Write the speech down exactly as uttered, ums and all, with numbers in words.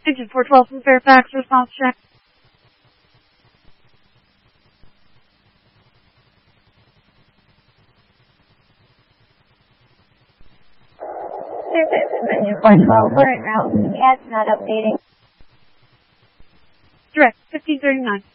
Engine four twelve from Fairfax, response check. Engine four twelve, we're en route. Gas not updating. Direct, fifteen thirty-nine.